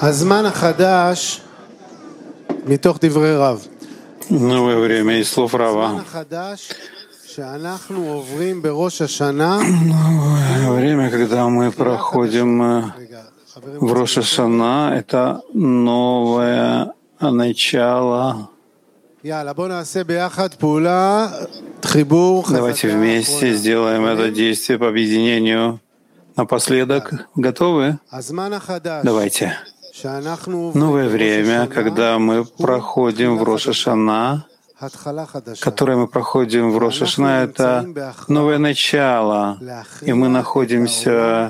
הזמן החדש מתוך דברי רב. Новое время из слов Рава. הזמן החדש שאנחנו עוברים בראש השנה. Новое время, когда мы проходим в Рош ха-Шана, это новое начало. Давайте вместе сделаем это действие по объединению напоследок. Готовы? Давайте. Новое время, когда мы проходим в Рош ха-Шана, которое мы проходим в Рош ха-Шана, это новое начало, и мы находимся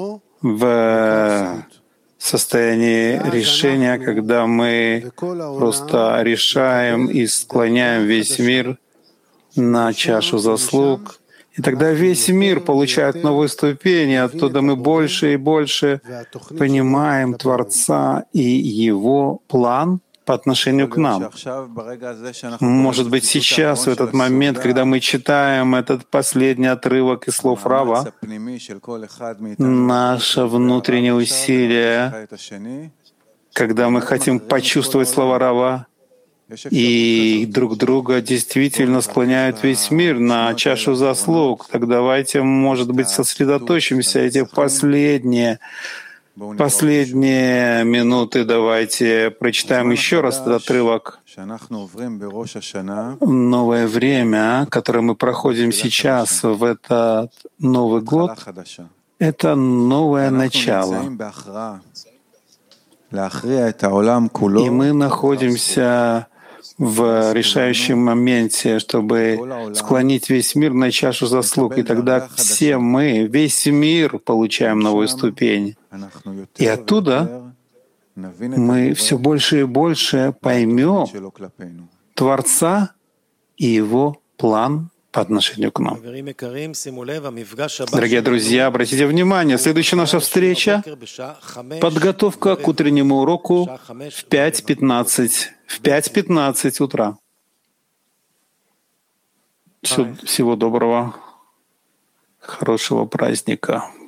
в состоянии решения, когда мы просто решаем и склоняем весь мир на чашу заслуг. И тогда весь мир получает новые ступени, оттуда мы больше и больше понимаем Творца и Его план по отношению к нам. Может быть, сейчас, в этот момент, когда мы читаем этот последний отрывок из слов Рава, наше внутреннее усилие, когда мы хотим почувствовать слова Рава, и друг друга действительно склоняют весь мир на чашу заслуг, так давайте, может быть, сосредоточимся эти последние минуты. Давайте прочитаем еще раз этот отрывок. Новое время, которое мы проходим сейчас в этот Новый год, это новое начало. И мы находимся в решающем моменте, чтобы склонить весь мир на чашу заслуг. И тогда все мы, весь мир, получаем новую ступень. И оттуда мы все больше и больше поймем Творца и Его план по отношению к нам. Дорогие друзья, обратите внимание, следующая наша встреча — подготовка к утреннему уроку в 5:15 утра. Всего доброго, хорошего праздника.